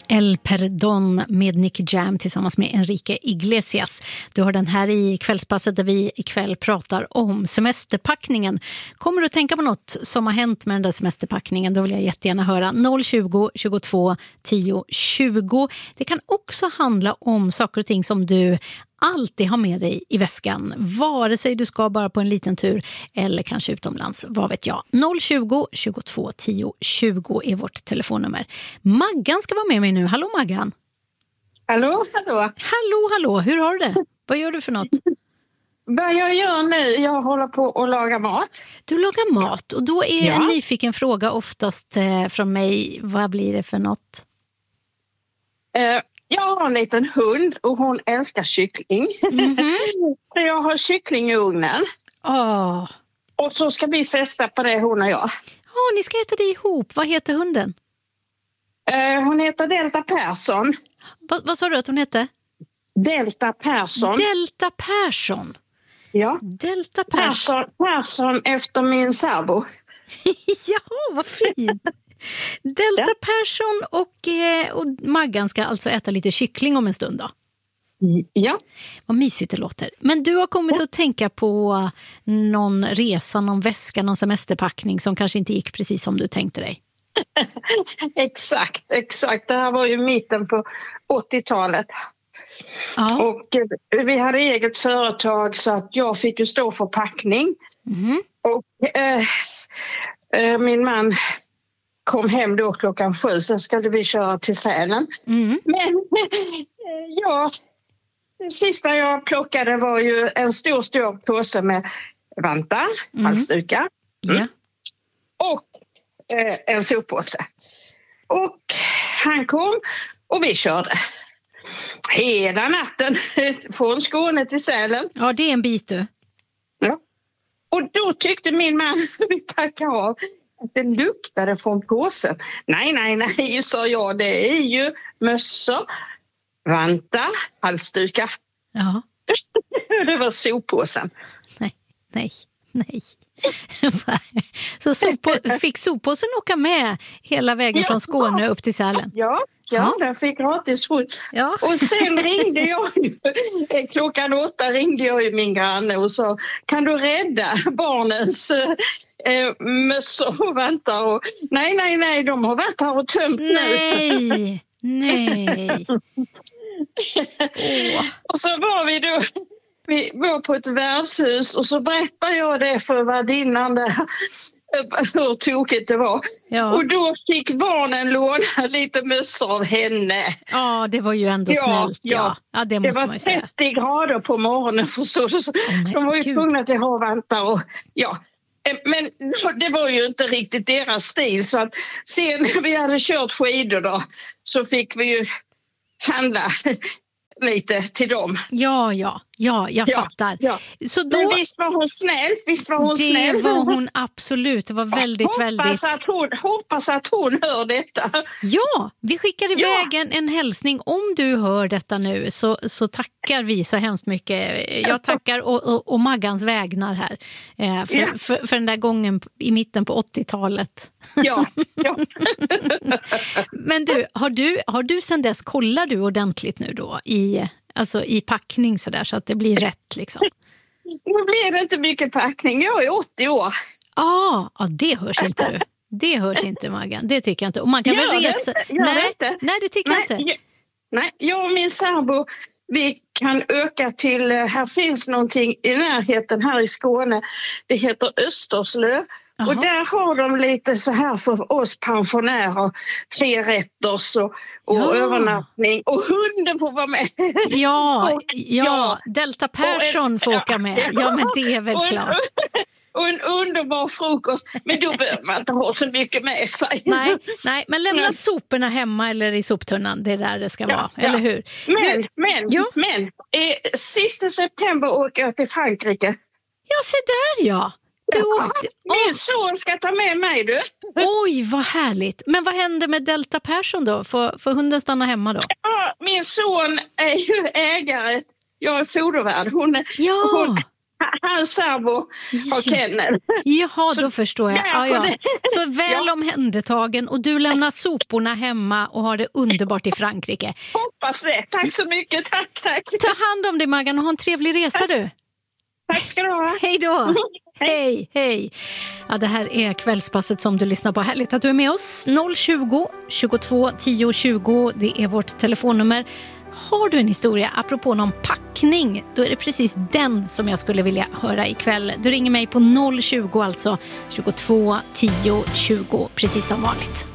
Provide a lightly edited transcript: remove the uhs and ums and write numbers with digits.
El Perdón med Nicky Jam tillsammans med Enrique Iglesias. Du har den här i kvällspasset där vi ikväll pratar om semesterpackningen. Kommer du att tänka på något som har hänt med den där semesterpackningen? Då vill jag jättegärna höra 020 22 10 20. Det kan också handla om saker och ting som du alltid ha med dig i väskan, vare sig du ska bara på en liten tur eller kanske utomlands, vad vet jag. 020 22 10 20 är vårt telefonnummer. Maggan ska vara med mig nu. Hallå Maggan. Hallå. Hallå, hur har du det? Vad gör du för något? Vad jag gör nu, jag håller på att laga mat. Du lagar mat och då är en nyfiken fråga oftast från mig, vad blir det för något? Jag har en liten hund och hon älskar kyckling. Så jag har kyckling i ugnen. Och så ska vi festa på det, hon och jag. Ni ska äta det ihop. Vad heter hunden? Hon heter Delta Persson. Vad sa du att hon hette? Delta Persson. Delta Persson? Ja. Delta Persson. Persson efter min särbo. Ja, vad fint. Delta Persson och Maggan ska alltså äta lite kyckling om en stund då? Ja. Vad mysigt det låter. Men du har kommit att tänka på någon resa, någon väska, någon semesterpackning som kanske inte gick precis som du tänkte dig? Exakt. Det här var ju mitten på 80-talet. Ja. Och vi hade eget företag så att jag fick ju stå för packning. Och min man kom hem då 7:00, sen skulle vi köra till Sälen. Men det sista jag plockade var ju en stor påse med vantar, halsdukar och en soppåse. Och han kom och vi körde hela natten från Skåne till Sälen. Ja, det är en bit du. Ja. Och då tyckte min man vi packade av att det luktade från påsen. Nej, sa jag. Det är ju mössor, vantar, halsdukar. Ja. Det var soppåsen. Nej. Så fick soppåsen åka med hela vägen från Skåne upp till Sälen? Ja, den fick gratis skjuts. Ja. Och sen ringde jag ju, 8:00 ringde jag ju min granne och sa, kan du rädda barnens mössor och vantar? Och, nej, de har varit här och tömt nu. Nej. Och så var vi var på ett värdshus och så berättade jag det för värdinnan där, hur tokigt det var. Ja. Och då fick barnen låna lite mössor av henne. Ja, det var ju ändå snällt. Ja, det måste var man ju säga. 30 grader på morgonen för så de var ju tvungna att ha vantar och men det var ju inte riktigt deras stil, så att sen när vi hade kört skidor då så fick vi ju handla lite till dem. Ja, jag fattar. Ja. Så då, men visst var hon snäll. Det var hon absolut. Det var väldigt. Hoppas att hon hör detta. Ja, vi skickar iväg en hälsning. Om du hör detta nu så tackar vi så hemskt mycket. Jag tackar och Maggans vägnar här. För den där gången i mitten på 80-talet. Ja. Men du, har du sen dess, kollar du ordentligt nu då i packning så där så att det blir rätt liksom? Nu blir det inte mycket packning. Jag är 80 år. Ja, det hörs inte du. Det hörs inte, Maggan. Det tycker jag inte. Och man kan väl resa... Nej, det tycker jag inte. Nej, jag och min sambo, vi kan öka till... Här finns någonting i närheten här i Skåne. Det heter Österslöv. Aha. Och där har de lite så här för oss pensionärer, 3 rätters och övernattning. Och hunden får vara med. Ja, Delta Persson får åka med. Ja, men det är väl klart. Och en underbar frukost, men då behöver man inte ha så mycket med sig. Nej, men lämna soporna hemma eller i soptunnan, det är där det ska vara, eller hur? Men sista september åker jag till Frankrike. Ja, se där Min son ska ta med mig, du. Oj, vad härligt. Men vad händer med Delta Persson då? Får hunden stanna hemma då? Ja, min son är ju ägare. Jag är fodervärd. Hans sambo har kennel. Jaha, då förstår jag. Ja. Så väl omhändertagen, och du lämnar soporna hemma och har det underbart i Frankrike. Hoppas det. Tack så mycket. Tack. Ta hand om dig, Maggan, och ha en trevlig resa du. Tack ska du ha. Hej då. Hej. Ja, det här är Kvällspasset som du lyssnar på. Härligt att du är med oss. 020 22 10 20, det är vårt telefonnummer. Har du en historia apropå någon packning, då är det precis den som jag skulle vilja höra ikväll. Du ringer mig på 020, alltså 22 10 20, precis som vanligt.